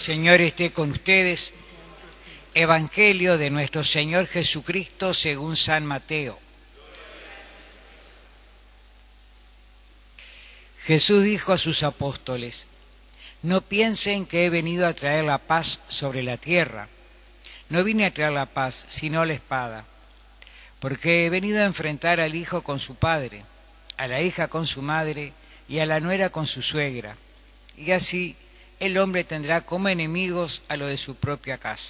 Señor esté con ustedes. Evangelio de nuestro Señor Jesucristo según San Mateo. Jesús dijo a sus apóstoles: no piensen que he venido a traer la paz sobre la tierra. No vine a traer la paz, sino la espada. Porque he venido a enfrentar al hijo con su padre, a la hija con su madre y a la nuera con su suegra. Y así el hombre tendrá como enemigos a los de su propia casa.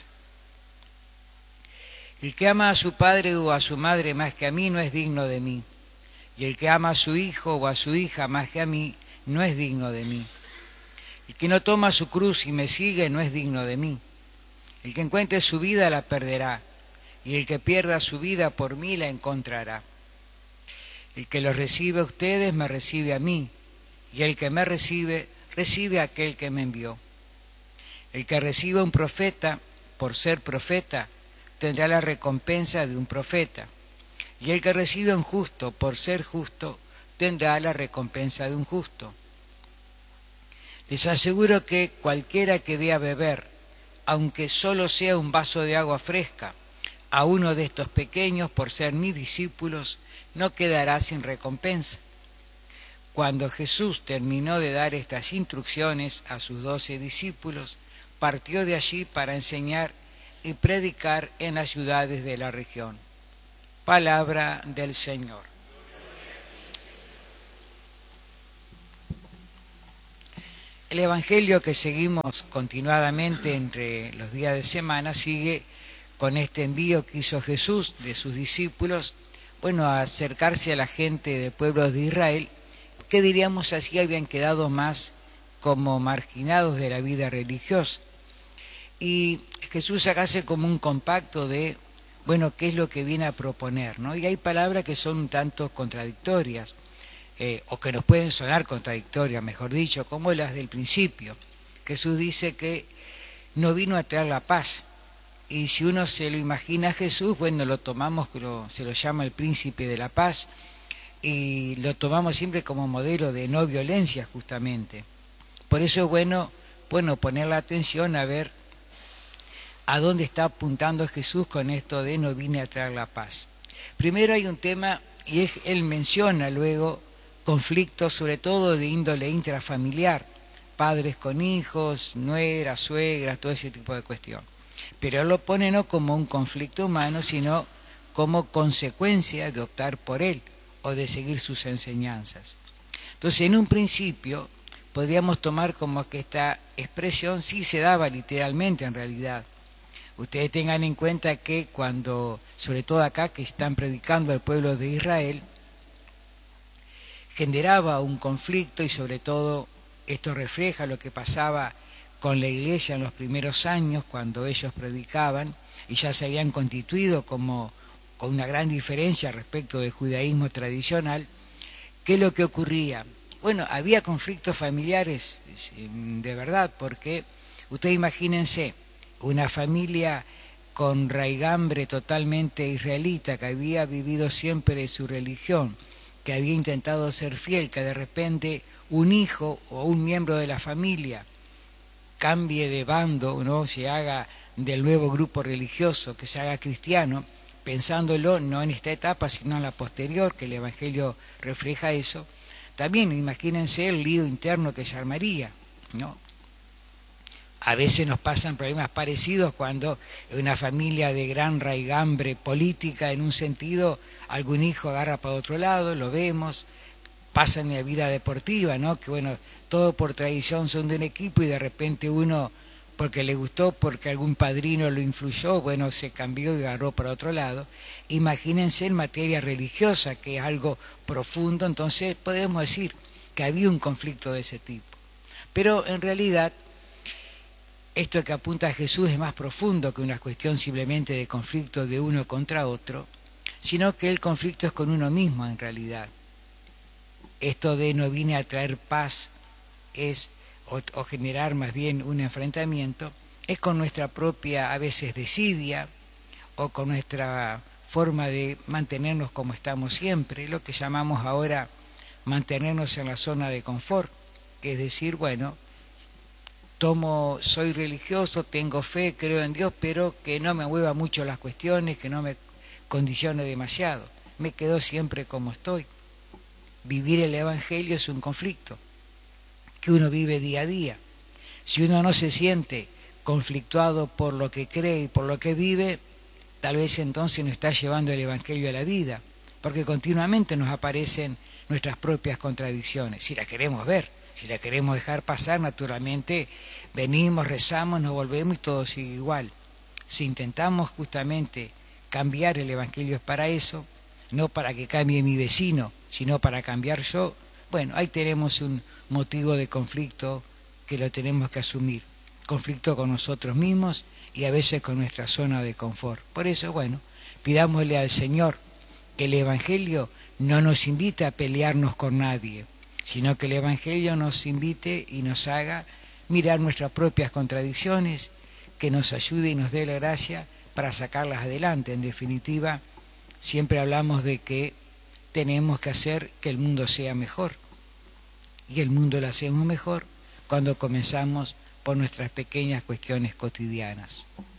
El que ama a su padre o a su madre más que a mí no es digno de mí. Y el que ama a su hijo o a su hija más que a mí no es digno de mí. El que no toma su cruz y me sigue no es digno de mí. El que encuentre su vida la perderá, y el que pierda su vida por mí la encontrará. El que los recibe a ustedes me recibe a mí, y el que me recibe, recibe a aquel que me envió. El que recibe a un profeta por ser profeta, tendrá la recompensa de un profeta, y el que recibe a un justo por ser justo, tendrá la recompensa de un justo. Les aseguro que cualquiera que dé a beber, aunque solo sea un vaso de agua fresca, a uno de estos pequeños por ser mis discípulos, no quedará sin recompensa. Cuando Jesús terminó de dar estas instrucciones a sus 12 discípulos, partió de allí para enseñar y predicar en las ciudades de la región. Palabra del Señor. El Evangelio que seguimos continuadamente entre los días de semana sigue con este envío que hizo Jesús de sus discípulos, a acercarse a la gente de pueblos de Israel, que diríamos así habían quedado más como marginados de la vida religiosa. Y Jesús acá hace como un compacto de, qué es lo que viene a proponer, ¿no? Y hay palabras que son un tanto contradictorias, o que nos pueden sonar contradictorias, mejor dicho, como las del principio. Jesús dice que no vino a traer la paz, y si uno se lo imagina a Jesús, lo tomamos, se lo llama el príncipe de la paz, y lo tomamos siempre como modelo de no violencia justamente. Por eso es bueno poner la atención a ver a dónde está apuntando Jesús con esto de no vine a traer la paz. Primero hay un tema, y él menciona luego conflictos sobre todo de índole intrafamiliar, padres con hijos, nueras, suegras, todo ese tipo de cuestión. Pero él lo pone no como un conflicto humano, sino como consecuencia de optar por él o de seguir sus enseñanzas. Entonces, en un principio, podríamos tomar como que esta expresión sí se daba literalmente en realidad. Ustedes tengan en cuenta que cuando, sobre todo acá que están predicando al pueblo de Israel, generaba un conflicto, y sobre todo esto refleja lo que pasaba con la iglesia en los primeros años cuando ellos predicaban y ya se habían constituido como con una gran diferencia respecto del judaísmo tradicional. ¿Qué es lo que ocurría? Había conflictos familiares de verdad, porque ustedes imagínense una familia con raigambre totalmente israelita, que había vivido siempre de su religión, que había intentado ser fiel, que de repente un hijo o un miembro de la familia cambie de bando, ¿no? Se haga del nuevo grupo religioso, que se haga cristiano, pensándolo no en esta etapa, sino en la posterior, que el Evangelio refleja eso. También imagínense el lío interno que se armaría, ¿no? A veces nos pasan problemas parecidos cuando en una familia de gran raigambre política, en un sentido, algún hijo agarra para otro lado, lo vemos, pasa en la vida deportiva, ¿no? Que todo por tradición son de un equipo y de repente uno, porque le gustó, porque algún padrino lo influyó, se cambió y agarró para otro lado. Imagínense en materia religiosa, que es algo profundo, entonces podemos decir que había un conflicto de ese tipo. Pero en realidad, esto que apunta a Jesús es más profundo que una cuestión simplemente de conflicto de uno contra otro, sino que el conflicto es con uno mismo en realidad. Esto de no vine a traer paz o generar más bien un enfrentamiento, es con nuestra propia, a veces, desidia, o con nuestra forma de mantenernos como estamos siempre, lo que llamamos ahora mantenernos en la zona de confort, que es decir, soy religioso, tengo fe, creo en Dios, pero que no me mueva mucho las cuestiones, que no me condicione demasiado. Me quedo siempre como estoy. Vivir el Evangelio es un conflicto que uno vive día a día. Si uno no se siente conflictuado por lo que cree y por lo que vive, tal vez entonces no está llevando el Evangelio a la vida, porque continuamente nos aparecen nuestras propias contradicciones, si las queremos ver. Si la queremos dejar pasar, naturalmente venimos, rezamos, nos volvemos y todo sigue igual. Si intentamos justamente cambiar el Evangelio es para eso, no para que cambie mi vecino, sino para cambiar yo, bueno, ahí tenemos un motivo de conflicto que lo tenemos que asumir. Conflicto con nosotros mismos y a veces con nuestra zona de confort. Por eso, bueno, pidámosle al Señor que el Evangelio no nos invite a pelearnos con nadie, sino que el Evangelio nos invite y nos haga mirar nuestras propias contradicciones, que nos ayude y nos dé la gracia para sacarlas adelante. En definitiva, siempre hablamos de que tenemos que hacer que el mundo sea mejor, y el mundo lo hacemos mejor cuando comenzamos por nuestras pequeñas cuestiones cotidianas.